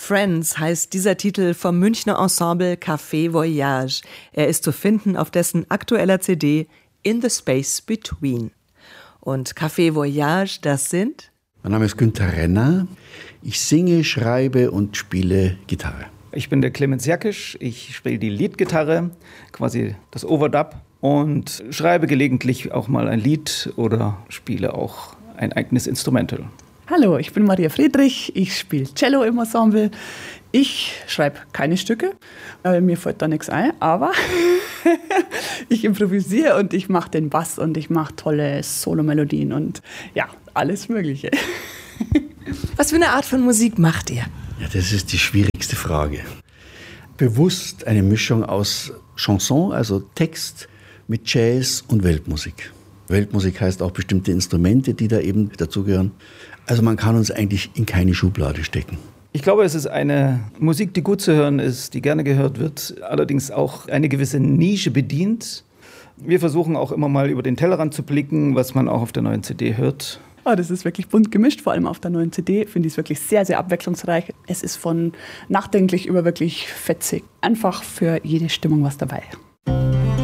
Friends heißt dieser Titel vom Münchner Ensemble Café Voyage. Er ist zu finden auf dessen aktueller CD In the Space Between. Und Café Voyage, das sind? Mein Name ist Günther Renner. Ich singe, schreibe und spiele Gitarre. Ich bin der Clemens Jakisch. Ich spiele die Leadgitarre, quasi das Overdub, und schreibe gelegentlich auch mal ein Lied oder spiele auch ein eigenes Instrumental. Hallo, ich bin Maria Friedrich, ich spiele Cello im Ensemble. Ich schreibe keine Stücke, mir fällt da nichts ein, aber ich improvisiere und ich mache den Bass und ich mache tolle Solomelodien und ja, alles Mögliche. Was für eine Art von Musik macht ihr? Ja, das ist die schwierigste Frage. Bewusst eine Mischung aus Chanson, also Text, mit Jazz und Weltmusik. Weltmusik heißt auch bestimmte Instrumente, die da eben dazugehören. Also man kann uns eigentlich in keine Schublade stecken. Ich glaube, es ist eine Musik, die gut zu hören ist, die gerne gehört wird, allerdings auch eine gewisse Nische bedient. Wir versuchen auch immer mal über den Tellerrand zu blicken, was man auch auf der neuen CD hört. Oh, das ist wirklich bunt gemischt, vor allem auf der neuen CD finde ich es wirklich sehr, sehr abwechslungsreich. Es ist von nachdenklich über wirklich fetzig. Einfach für jede Stimmung was dabei.